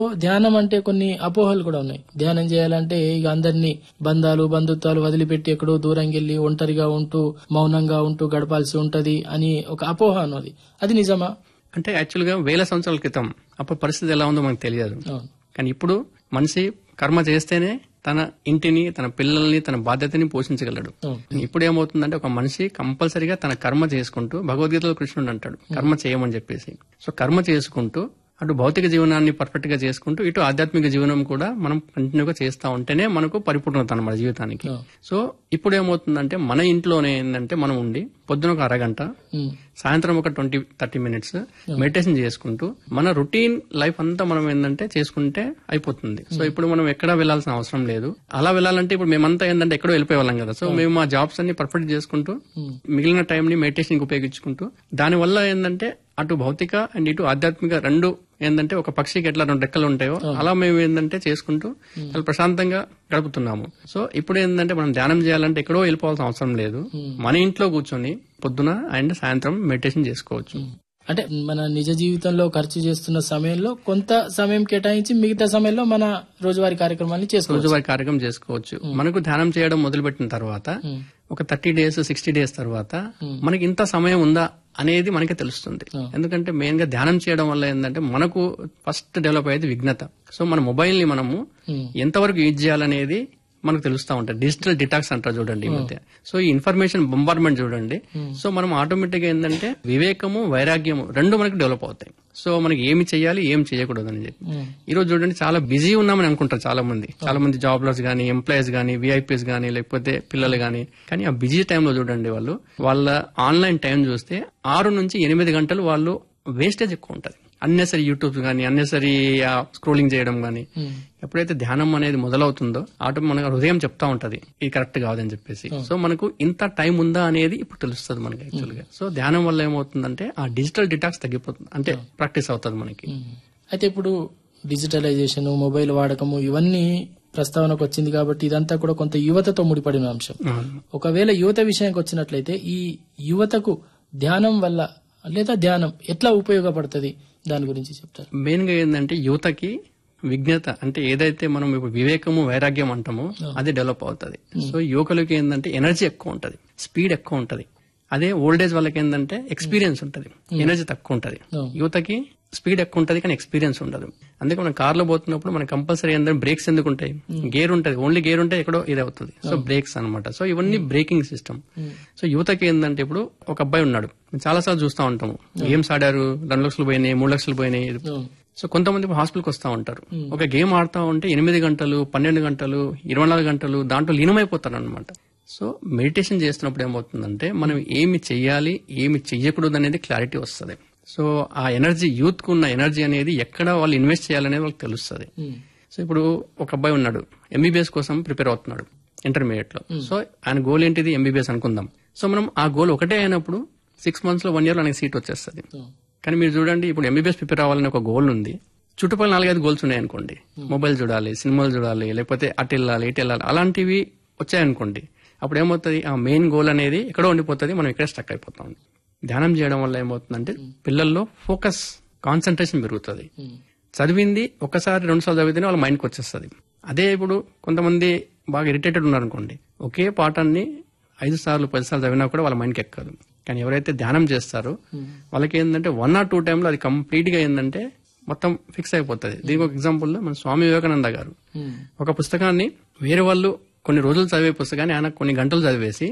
ధ్యానం అంటే కొన్ని అపోహలు కూడా ఉన్నాయి. ధ్యానం చేయాలంటే ఇక అందరినీ బంధాలు బంధుత్వాలు వదిలిపెట్టి ఎక్కడో దూరంగా వెళ్లి ఒంటరిగా ఉంటూ మౌనంగా ఉంటూ గడపాల్సి ఉంటది అని ఒక అపోహ అన్నది. అది నిజమా? అంటే యాక్చువల్ గా 1000 సంవత్సరాల క్రితం అప్పుడు పరిస్థితి ఎలా ఉందో మనకు తెలియదు. అవును. కానీ ఇప్పుడు మనిషి కర్మ చేస్తేనే తన ఇంటిని, తన పిల్లల్ని, తన బాధ్యతని పోషించగలడు. ఇప్పుడు ఏమవుతుందంటే ఒక మనిషి కంపల్సరీగా తన కర్మ చేసుకుంటూ, భగవద్గీతలో కృష్ణుడు అంటాడు కర్మ చేయమని చెప్పేసి. సో కర్మ చేసుకుంటూ అటు భౌతిక జీవనాన్ని పర్ఫెక్ట్ గా చేసుకుంటూ ఇటు ఆధ్యాత్మిక జీవనం కూడా మనం కంటిన్యూగా చేస్తా ఉంటేనే మనకు పరిపూర్ణత అన్నమాట జీవితానికి. సో ఇప్పుడు ఏమవుతుందంటే మన ఇంట్లోనే ఏంటంటే మనం ఉండి పొద్దున ఒక అరగంట, సాయంత్రం ఒక 20-30 మినిట్స్ మెడిటేషన్ చేసుకుంటూ మన రొటీన్ లైఫ్ అంతా మనం ఏంటంటే చేసుకుంటే అయిపోతుంది. సో ఇప్పుడు మనం ఎక్కడా వెళ్లాల్సిన అవసరం లేదు. అలా వెళ్లాలంటే ఇప్పుడు మేమంతా ఏంటంటే ఎక్కడో వెళ్ళిపోయేవాళ్ళం కదా. సో మేము మా జాబ్స్ అన్ని పర్ఫెక్ట్ చేసుకుంటూ మిగిలిన టైం ని మెడిటేషన్ కి ఉపయోగించుకుంటూ దానివల్ల ఏంటంటే అటు భౌతిక అండ్ ఇటు ఆధ్యాత్మిక రెండు ఏంటంటే ఒక పక్షికి ఎట్లా 2 రెక్కలు ఉంటాయో అలా మేము ఏంటంటే చేసుకుంటూ చాలా ప్రశాంతంగా గడుపుతున్నాము. సో ఇప్పుడు ఏంటంటే మనం ధ్యానం చేయాలంటే ఎక్కడో వెళ్ళిపోవాల్సిన అవసరం లేదు. మన ఇంట్లో కూర్చొని పొద్దున అండ్ సాయంత్రం మెడిటేషన్ చేసుకోవచ్చు. అంటే మన నిజ జీవితంలో ఖర్చు చేస్తున్న సమయంలో కొంత సమయం కేటాయించి మిగతా సమయంలో మన రోజువారీ కార్యక్రమాన్ని చేసుకోవచ్చు. మనకు ధ్యానం చేయడం మొదలుపెట్టిన తర్వాత ఒక 30 days 60 days తర్వాత మనకి ఇంత సమయం ఉందా అనేది మనకే తెలుస్తుంది. ఎందుకంటే మెయిన్ గా ధ్యానం చేయడం వల్ల ఏంటంటే మనకు ఫస్ట్ డెవలప్ అయ్యేది విఘ్నత. సో మన మొబైల్ ని మనము ఎంతవరకు యూజ్ చేయాలనేది మనకు తెలుస్తా ఉంటాయి. డిజిటల్ డిటాక్స్ అంటారు చూడండి ఈ మధ్య. సో ఈ ఇన్ఫర్మేషన్ బొంబార్మెంట్ చూడండి. సో మనం ఆటోమేటిక్ గా ఏంటంటే వివేకము వైరాగ్యము రెండు మనకి డెవలప్ అవుతాయి. సో మనకి ఏమి చేయాలి ఏం చేయకూడదు అని చెప్పి ఈ రోజు చూడండి చాలా బిజీ ఉన్నామని అనుకుంటారు చాలా మంది జాబ్లర్స్ గానీ, ఎంప్లాయీస్ గానీ, విఐపీస్ గానీ, లేకపోతే పిల్లలు గానీ. కానీ ఆ బిజీ టైంలో చూడండి వాళ్ళ ఆన్లైన్ టైం చూస్తే 6 నుంచి 8 గంటలు వాళ్ళు వేస్టేజ్ ఎక్కువ ఉంటది. అన్నెసరీ యూట్యూబ్ గానీ, అన్నెసరీ స్క్రోలింగ్ చేయడం గానీ. ఎప్పుడైతే ధ్యానం అనేది మొదలవుతుందో మన హృదయం చెప్తా ఉంటది ఇది కరెక్ట్ కాదని చెప్పేసి. సో మనకు ఇంత టైం ఉందా అనేది ఇప్పుడు తెలుస్తుంది మనకి యాక్చువల్ గా. సో ధ్యానం వల్ల ఏమవుతుందంటే ఆ డిజిటల్ డిటాక్స్ తగ్గిపోతుంది, అంటే ప్రాక్టీస్ అవుతుంది మనకి. అయితే ఇప్పుడు డిజిటలైజేషన్, మొబైల్ వాడకము ఇవన్నీ ప్రస్తావనకు వచ్చింది కాబట్టి ఇదంతా కూడా కొంత యువతతో ముడిపడిన అంశం. ఒకవేళ యువత విషయానికి వచ్చినట్లయితే ఈ యువతకు ధ్యానం వల్ల లేదా ధ్యానం ఎట్లా ఉపయోగపడుతుంది దాని గురించి చెప్తారు? మెయిన్ గా ఏంటంటే యువతకి విజ్ఞత అంటే ఏదైతే మనం ఇప్పుడు వివేకము వైరాగ్యం అంటామో అది డెవలప్ అవుతుంది. సో యువకులకి ఏంటంటే ఎనర్జీ ఎక్కువ ఉంటది, స్పీడ్ ఎక్కువ ఉంటది. అదే ఓల్డ్ ఏజ్ వాళ్ళకి ఏంటంటే ఎక్స్పీరియన్స్ ఉంటది, ఎనర్జీ తక్కువ ఉంటది. యువతకి స్పీడ్ ఎక్కువ ఉంటది కానీ ఎక్స్పీరియన్స్ ఉండదు. అందుకే మనం కార్లో పోతున్నప్పుడు మనకి కంపల్సరీ ఏంటంటే బ్రేక్స్ ఎందుకు ఉంటాయి? గేర్ ఉంటది, ఓన్లీ గేర్ ఉంటే ఎక్కడో ఇది అవుతుంది. సో బ్రేక్స్ అనమాట. సో ఇవన్నీ బ్రేకింగ్ సిస్టమ్. సో యువతకి ఏంటంటే ఇప్పుడు ఒక అబ్బాయి ఉన్నాడు, చాలా సార్లు చూస్తూ ఉంటాము, గేమ్స్ ఆడారు, 2 లక్షలు పోయినాయి, 3 లక్షలు పోయినాయి. సో కొంతమంది హాస్పిటల్కి వస్తూ ఉంటారు, ఒక గేమ్ ఆడుతూ ఉంటే 8 గంటలు 12 గంటలు 24 గంటలు దాంట్లో లీనమైపోతారు అనమాట. సో మెడిటేషన్ చేస్తున్నప్పుడు ఏమవుతుందంటే మనం ఏమి చెయ్యాలి ఏమి చెయ్యకూడదు అనేది క్లారిటీ వస్తుంది. సో ఆ ఎనర్జీ, యూత్ కు ఉన్న ఎనర్జీ అనేది ఎక్కడ వాళ్ళు ఇన్వెస్ట్ చేయాలనేది వాళ్ళకి తెలుస్తుంది. సో ఇప్పుడు ఒక అబ్బాయి ఉన్నాడు, ఎంబీబీఎస్ కోసం ప్రిపేర్ అవుతున్నాడు ఇంటర్మీడియట్ లో. సో ఆయన గోల్ ఏంటిది? ఎంబీబీఎస్ అనుకుందాం. సో మనం ఆ గోల్ ఒకటే అయినప్పుడు 6 months లో 1 year లో ఆయనకి సీట్ వచ్చేస్తుంది. కానీ మీరు చూడండి, ఇప్పుడు ఎంబీబీఎస్ ప్రిపేర్ అవ్వాలని ఒక గోల్ ఉంది, చుట్టుపక్కల 4-5 గోల్స్ ఉన్నాయనుకోండి, మొబైల్ చూడాలి, సినిమాలు చూడాలి, లేకపోతే అటు వెళ్ళాలి ఇటు వెళ్ళాలి, అలాంటివి వచ్చాయనుకోండి, అప్పుడు ఏమవుతుంది? ఆ మెయిన్ గోల్ అనేది ఎక్కడో ఉండిపోతుంది, మనం ఇక్కడే స్టక్ అయిపోతాం. ధ్యానం చేయడం వల్ల ఏమవుతుందంటే పిల్లల్లో ఫోకస్, కాన్సన్ట్రేషన్ పెరుగుతుంది. చదివింది ఒకసారి 2 సార్లు చదివితేనే వాళ్ళ మైండ్కి వచ్చేస్తుంది. అదే ఇప్పుడు కొంతమంది బాగా ఇరిటేటెడ్ ఉన్నారనుకోండి, ఒకే పాఠాన్ని 5 సార్లు 10 సార్లు చదివినా కూడా వాళ్ళ మైండ్కి ఎక్కదు. కానీ ఎవరైతే ధ్యానం చేస్తారో వాళ్ళకి ఏంటంటే 1 or 2 times అది కంప్లీట్ గా ఏంటంటే మొత్తం ఫిక్స్ అయిపోతుంది. దీనికి ఒక ఎగ్జాంపుల్ మన స్వామి వివేకానంద గారు ఒక పుస్తకాన్ని వేరే వాళ్ళు కొన్ని రోజులు చదివే పుస్తకాన్ని ఆయన కొన్ని గంటలు చదివేసి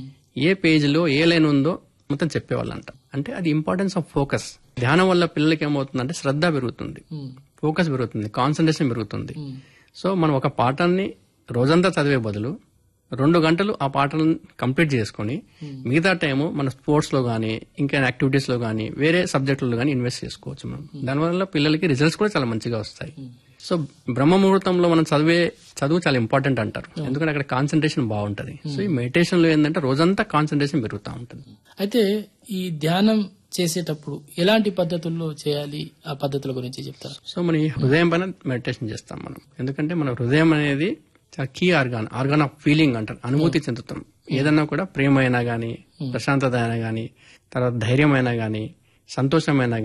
ఏ పేజీలో ఏ లైన్ ఉందో మొత్తం చెప్పేవాళ్ళంట. అంటే అది ఇంపార్టెన్స్ ఆఫ్ ఫోకస్. ధ్యానం వల్ల పిల్లలకి ఏమవుతుందంటే శ్రద్ధ పెరుగుతుంది, ఫోకస్ పెరుగుతుంది, కాన్సన్ట్రేషన్ పెరుగుతుంది. సో మనం ఒక పాఠాన్ని రోజంతా చదివే బదులు 2 గంటలు ఆ పాఠాలను కంప్లీట్ చేసుకుని మిగతా టైము మన స్పోర్ట్స్ లో గానీ, ఇంకా యాక్టివిటీస్ లో గానీ, వేరే సబ్జెక్టులలో గానీ ఇన్వెస్ట్ చేసుకోవచ్చు మనం. దానివల్ల పిల్లలకి రిజల్ట్స్ కూడా చాలా మంచిగా వస్తాయి. సో బ్రహ్మ ముహూర్తంలో మనం చదువు చాలా ఇంపార్టెంట్ అంటారు, ఎందుకంటే అక్కడ కాన్సన్ట్రేషన్ బాగుంటది. సో ఈ మెడిటేషన్ లో ఏంటంటే రోజంతా కాన్సన్ట్రేషన్ పెరుగుతూ ఉంటుంది. అయితే ఈ ధ్యానం చేసేటప్పుడు ఎలాంటి పద్ధతుల్లో చేయాలి, ఆ పద్ధతుల గురించి చెప్తారు? సో మన హృదయం పైన మెడిటేషన్ చేస్తాం మనం, ఎందుకంటే మన హృదయం అనేది చాలా కీ ఆర్గాన్ ఆఫ్ ఫీలింగ్ అంటారు, అనుభూతి చెందుతాం. ఏదన్నా కూడా ప్రేమ అయినా గానీ, ప్రశాంతత అయినా గానీ, తర్వాత ధైర్యం అయినా గానీ, సంతోషమైనా గానీ,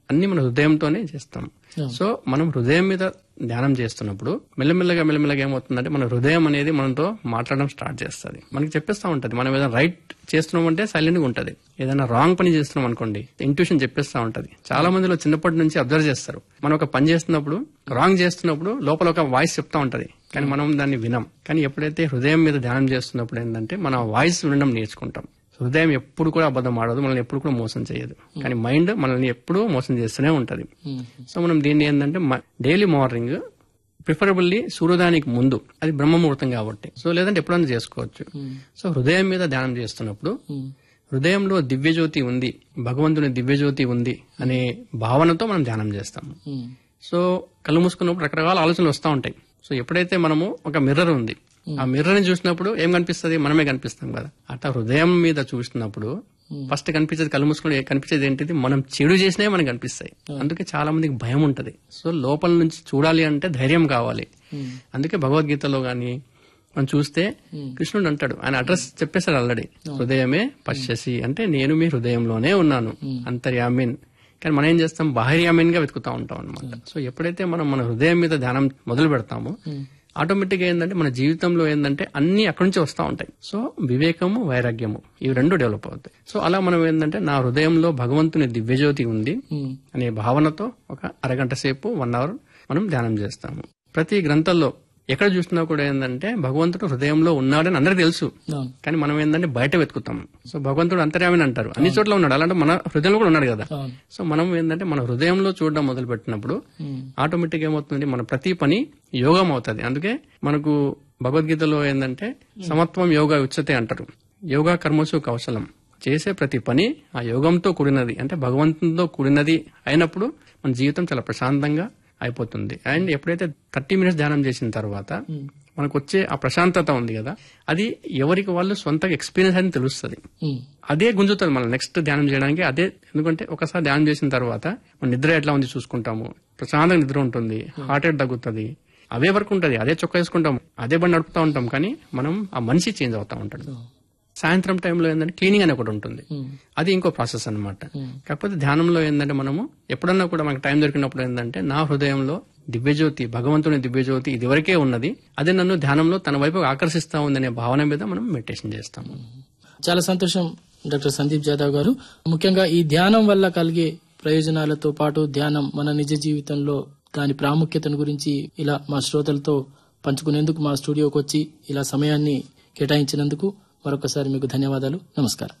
అన్ని మన హృదయంతోనే చేస్తాం. సో మనం హృదయం మీద ధ్యానం చేస్తున్నప్పుడు మెల్లమెల్లగా ఏమవుతుందంటే మన హృదయం అనేది మనతో మాట్లాడడం స్టార్ట్ చేస్తుంది. మనకి చెప్పేస్తా ఉంటది. మనం ఏదైనా రైట్ చేస్తున్నాం అంటే సైలెంట్ గా ఉంటది. ఏదైనా రాంగ్ పని చేస్తున్నాం అనుకోండి, ఇంట్యూషన్ చెప్పేస్తా ఉంటది. చాలా మందిలో చిన్నప్పటి నుంచి అబ్జర్వ్ చేస్తారు. మనం ఒక పని చేస్తున్నప్పుడు రాంగ్ చేస్తున్నప్పుడు లోపల ఒక వాయిస్ చెప్తా ఉంటది, కానీ మనం దాన్ని వినం. కానీ ఎప్పుడైతే హృదయం మీద ధ్యానం చేస్తున్నప్పుడు ఏంటంటే మన వాయిస్ వినడం నేర్చుకుంటాం. హృదయం ఎప్పుడు కూడా అబద్ధం ఆడదు, మనల్ని ఎప్పుడు కూడా మోసం చేయదు. కానీ మైండ్ మనల్ని ఎప్పుడూ మోసం చేస్తూనే ఉంటది. సో మనం దీన్ని ఏంటంటే డైలీ మార్నింగ్ ప్రిఫరబుల్లీ సూర్యోదయానికి ముందు, అది బ్రహ్మముహూర్తం కాబట్టి, సో లేదంటే ఎప్పుడైనా చేసుకోవచ్చు. సో హృదయం మీద ధ్యానం చేస్తున్నప్పుడు హృదయంలో దివ్యజ్యోతి ఉంది, భగవంతుని దివ్యజ్యోతి ఉంది అనే భావనతో మనం ధ్యానం చేస్తాము. సో కళ్ళు మూసుకున్నప్పుడు రకరకాల ఆలోచనలు వస్తూ ఉంటాయి. సో ఎప్పుడైతే మనము ఒక మిర్రర్ ఉంది, ఆ మిర్రర్ ని చూసినప్పుడు ఏం కనిపిస్తుంది? మనమే కనిపిస్తాం కదా. అట్లా హృదయం మీద చూసినప్పుడు ఫస్ట్ కనిపించేది, కళ్ళు మూసుకుని కనిపించేది ఏంటిది? మనం చెడు చేసినవి మనకు కనిపిస్తాయి. అందుకే చాలా మందికి భయం ఉంటది. సో లోపల నుంచి చూడాలి అంటే ధైర్యం కావాలి. అందుకే భగవద్గీతలో గాని మనం చూస్తే కృష్ణుడు అంటాడు, ఆయన అడ్రస్ చెప్పేశాడు ఆల్రెడీ, హృదయమే పశ్యసి అంటే నేను మీ హృదయంలోనే ఉన్నాను, అంతర్యామిన్. కానీ మనం ఏం చేస్తాం? బాహ్యామీన్ గా వెతుకుతా ఉంటాం అనమాట. సో ఎప్పుడైతే మనం మన హృదయం మీద ధ్యానం మొదలు పెడతామో ఆటోమేటిక్ గా ఏంటంటే మన జీవితంలో ఏంటంటే అన్ని అక్కడి నుంచి వస్తూ ఉంటాయి. సో వివేకము, వైరాగ్యము ఇవి రెండు డెవలప్ అవుతాయి. సో అలా మనం ఏంటంటే నా హృదయంలో భగవంతుని దివ్యజ్యోతి ఉంది అనే భావనతో ఒక అరగంట సేపు 1 hour మనం ధ్యానం చేస్తాము. ప్రతి గ్రంథంలో ఎక్కడ చూసినా కూడా ఏంటంటే భగవంతుడు హృదయంలో ఉన్నాడని అందరికి తెలుసు, కానీ మనం ఏంటంటే బయట వెతుకుతాం. సో భగవంతుడు అంతర్యామిని అంటారు, అన్ని చోట్ల ఉన్నాడు, అలాంటి మన హృదయంలో కూడా ఉన్నాడు కదా. సో మనం ఏంటంటే మన హృదయంలో చూడడం మొదలు పెట్టినప్పుడు ఆటోమేటిక్ ఏమవుతుంది? మన ప్రతి పని యోగం అవుతుంది. అందుకే మనకు భగవద్గీతలో ఏంటంటే సమత్వం యోగా ఉచ్యతే అంటారు. యోగా కర్మసు కౌశలం, చేసే ప్రతి పని ఆ యోగంతో కూడినది, అంటే భగవంతునితో కూడినది అయినప్పుడు మన జీవితం చాలా ప్రశాంతంగా అయిపోతుంది. అండ్ ఎప్పుడైతే 30 minutes ధ్యానం చేసిన తర్వాత మనకు వచ్చే ఆ ప్రశాంతత ఉంది కదా, అది ఎవరికి వాళ్ళు సొంతగా ఎక్స్పీరియన్స్ అని తెలుస్తుంది. అదే గుంజుతుంది మనం నెక్స్ట్ ధ్యానం చేయడానికి. అదే ఎందుకంటే ఒకసారి ధ్యానం చేసిన తర్వాత మన నిద్ర ఎట్లా ఉంది చూసుకుంటాము, ప్రశాంతంగా నిద్ర ఉంటుంది, హార్ట్ రేట్ తగ్గుతుంది, అవే వరకు ఉంటుంది, అదే చొక్కా వేసుకుంటాం, అదే బండి నడుపుతా ఉంటాం, కానీ మనం ఆ మనిషి చేంజ్ అవుతా ఉంటాడు. సాయంత్రం టైంలో ఏంటంటే క్లీనింగ్ అని ఒకటి ఉంటుంది, అది ఇంకో ప్రాసెస్ అన్నమాట. కాకపోతే ధ్యానంలో ఏంటంటే మనము ఎప్పుడన్నా కూడా మనకు టైం దొరికినప్పుడు ఏంటంటే నా హృదయంలో దివ్యజ్యోతి, భగవంతుని దివ్యజ్యోతి ఇది వరకే ఉన్నది, అదే నన్ను ధ్యానంలో తన వైపు ఆకర్షిస్తా ఉందనే భావన మీద మనం మెడిటేషన్ చేస్తాము. చాలా సంతోషం డాక్టర్ సందీప్ జాదవ్ గారు. ముఖ్యంగా ఈ ధ్యానం వల్ల కలిగే ప్రయోజనాలతో పాటు ధ్యానం మన నిజ జీవితంలో దాని ప్రాముఖ్యతను గురించి ఇలా మా శ్రోతలతో పంచుకునేందుకు మా స్టూడియోకి వచ్చి ఇలా సమయాన్ని కేటాయించినందుకు మరొకసారి మీకు ధన్యవాదాలు. నమస్కారం.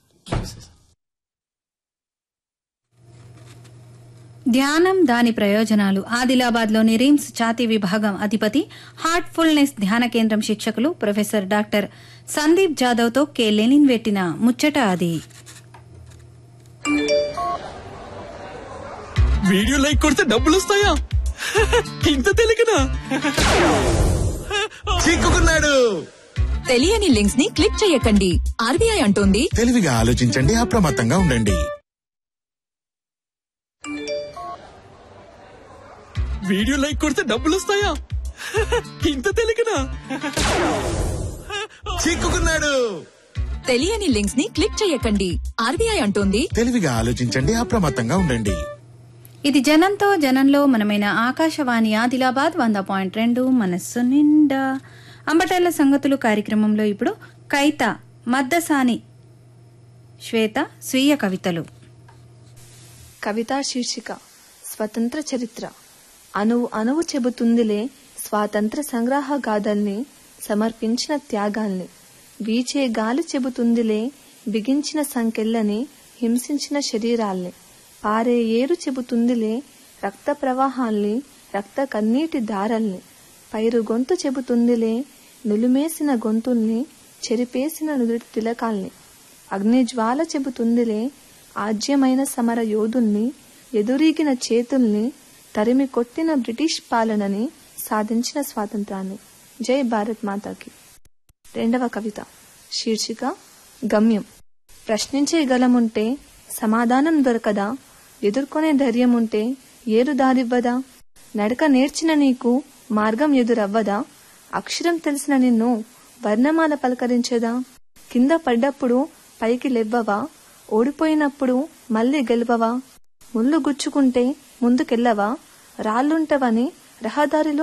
ధ్యానం, దాని ప్రయోజనాలు. ఆదిలాబాద్లోని రిమ్స్ ఛాతీ విభాగం అధిపతి, హార్ట్ఫుల్నెస్ ధ్యాన కేంద్రం శిక్షకులు professor doctor Sandeep జాదవ్తో K Lenin పెట్టిన ముచ్చట అది. వీడియో లైక్ కొడితే డబ్బులు వస్తాయా? ఇంత తెలియకనా? చిక్కుకున్నాడు. తెలియని లింక్స్ ని క్లిక్ చేయకండి. ఆర్బీఐ అంటోంది, తెలివిగా ఆలోచించండి, అప్రమత్తంగా ఉండండి. వీడియో లైక్ కొడితే డబ్బులు వస్తాయా? ఇంత తెలియకనా? చిక్కుకున్నాడు. తెలియని లింక్స్ ని క్లిక్ చేయకండి. ఆర్బీఐ అంటోంది, తెలివిగా ఆలోచించండి, అప్రమత్తంగా ఉండండి. ఇది జనంతో జనంలో మనమైన ఆకాశవాణి ఆదిలాబాద్ 100.2 మనస్సు నిండా. అంబటేళ్ల సంగతులు కార్యక్రమంలో ఇప్పుడు కైత మద్దసాని శ్వేత స్వీయ కవితలు. కవితా శీర్షిక స్వతంత్ర చరిత్ర. అణువు అణువు చెబుతుందిలే స్వాతంత్ర సంగ్రహ గాథల్ని, సమర్పించిన త్యాగాల్ని. వీచే గాలి చెబుతుందిలే బిగించిన సంకెళ్ళని, హింసించిన శరీరాల్ని. పారే ఏరు చెబుతుందిలే రక్త ప్రవాహాల్ని, రక్త కన్నీటి దారల్ని. పైరు గొంతు చెబుతుందిలే నులిమేసిన గొంతుల్ని, చెరిపేసిన నుదుటి తిలకాల్ని. అగ్నిజ్వాల చెబుతుందిలే ఆజ్యమైన సమర యోధుల్ని, ఎదురీగిన చేతుల్ని, తరిమి కొట్టిన బ్రిటిష్ పాలనని, సాధించిన స్వాతంత్రాన్ని. జై భారత్ మాతాకి. 2వ కవిత శీర్షిక గమ్యం. ప్రశ్నించే గలముంటే సమాధానం దొరకదా? ఎదుర్కొనే ధైర్యముంటే ఏరు దారివ్వదా? నడక నేర్చిన నీకు మార్గం ఎదురవ్వదా? అక్షరం తెలిసిన నిన్ను వర్ణమాల పలకరించదా? కింద పడ్డప్పుడు పైకి లెవ్వవా? ఓడిపోయినప్పుడు మళ్ళీ గెలవవా? ముళ్ళు గుచ్చుకుంటే ముందుకెళ్ళవా, రాళ్లుంటవని రహదారిలో